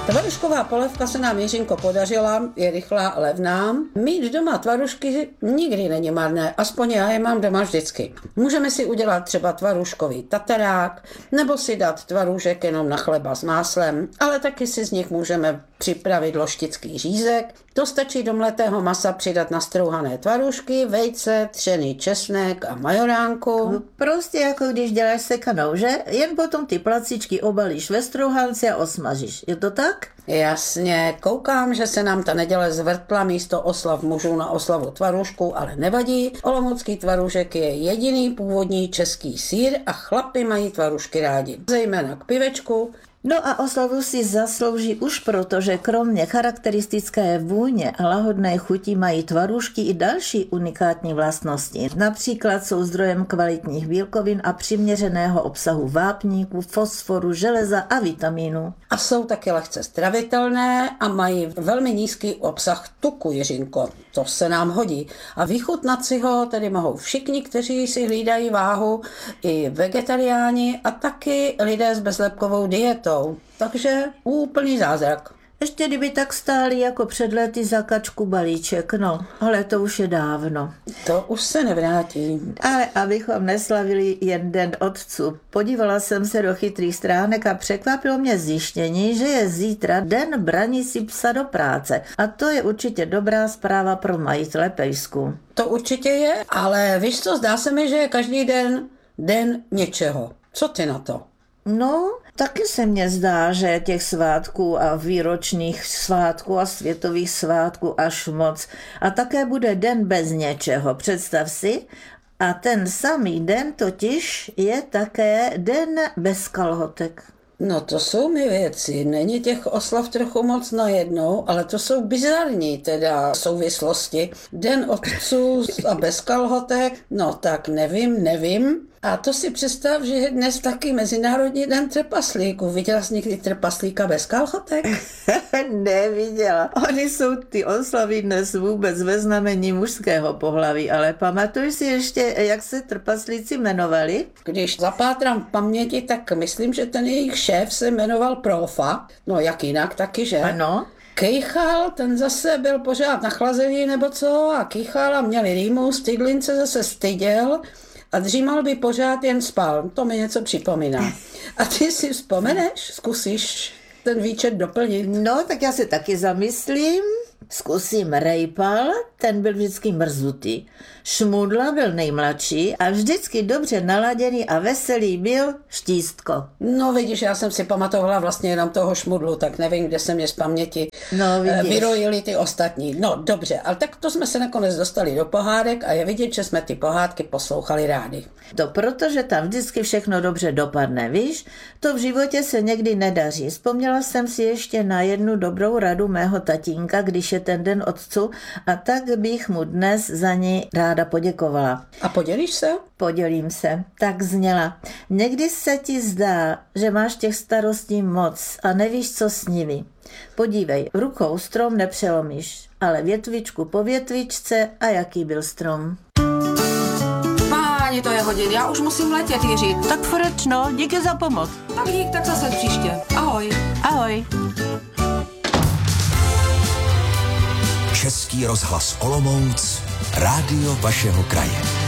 Tvarušková polévka se nám, Jiřinko, podařila, je rychlá a levná. Mít doma tvarušky nikdy není marné, aspoň já je mám doma vždycky. Můžeme si udělat třeba tvaruškový tatarák, nebo si dát tvarůžek jenom na chleba s máslem, ale taky si z nich můžeme připravit loštický řízek. To stačí do mletého masa přidat nastrouhané tvarušky, vejce, třený česnek a majoránku. Prostě jako když děláš sekanou, že? Jen potom ty placičky obalíš ve strouhance a osmažíš. Je to tak? Jasně, koukám, že se nám ta neděle zvrtla místo oslav mužů na oslavu tvarušku, ale nevadí. Olomoucký tvarušek je jediný původní český sýr a chlapi mají tvarušky rádi. Zejména k pivečku. No a oslavu si zaslouží už proto, že kromě charakteristické vůně a lahodné chuti mají tvarušky i další unikátní vlastnosti. Například jsou zdrojem kvalitních bílkovin a přiměřeného obsahu vápníku, fosforu, železa a vitamínu. A jsou taky lehce stravitelné a mají velmi nízký obsah tuku, Jiřinko. To se nám hodí. A vychutnat si ho tedy mohou všichni, kteří si hlídají váhu, i vegetariáni a taky lidé s bezlepkovou dietou. Takže úplný zázrak. Ještě kdyby tak stáli jako před lety za kačku balíček, no, ale to už je dávno. To už se nevrátí. Ale abychom neslavili jen den otců, podívala jsem se do chytrých stránek a překvapilo mě zjištění, že je zítra den braní si psa do práce. A to je určitě dobrá zpráva pro majitele pejsku. To určitě je, ale víš co, zdá se mi, že je každý den něčeho. Co ty na to? No, taky se mně zdá, že těch svátků a výročních svátků a světových svátků až moc. A také bude den bez něčeho, představ si. A ten samý den totiž je také den bez kalhotek. No to jsou mi věci, není těch oslav trochu moc najednou, ale to jsou bizarní teda souvislosti. Den otců a bez kalhotek, no tak nevím. A to si představ, že je dnes taky Mezinárodní den trpaslíků. Viděla jsi někdy trpaslíka bez kalhotek? Neviděla. Oni jsou ty oslavy dnes vůbec ve znamení mužského pohlaví, ale pamatuješ si ještě, jak se trpaslíci jmenovali? Když zapátrám v paměti, tak myslím, že ten jejich šéf se jmenoval Profa. No jak jinak taky, že? Ano. Kejchal, ten zase byl pořád nachlazený nebo co a kýchal a měli rýmu, Stydlin se zase styděl a dřímal by pořád, jen spal. To mi něco připomíná. A ty si vzpomeneš? Zkusíš ten výčet doplnit? No, tak já se taky zamyslím. Zkusím. Rejpal, ten byl vždycky mrzutý. Šmudla byl nejmladší a vždycky dobře naladěný a veselý byl Štístko. No vidíš, já jsem si pamatovala vlastně jenom toho Šmudlu, tak nevím, kde se mě z paměti vyrojili ty ostatní. No dobře, ale tak to jsme se nakonec dostali do pohádek a je vidět, že jsme ty pohádky poslouchali rádi. To protože tam vždycky všechno dobře dopadne, víš? To v životě se někdy nedaří. Vzpomněla jsem si ještě na jednu dobrou radu mého tatínka, když je ten den otců, a tak bych mu dnes za ní ráda poděkovala. A podělíš se? Podělím se. Tak zněla. Někdy se ti zdá, že máš těch starostí moc a nevíš, co s nimi. Podívej, rukou strom nepřelomíš, ale větvičku po větvičce a jaký byl strom. Páni, to je hodin, já už musím letět, Jiří. Tak frečno, díky za pomoc. Tak dík, tak zase příště. Ahoj. Ahoj. Český rozhlas Olomouc, rádio vašeho kraje.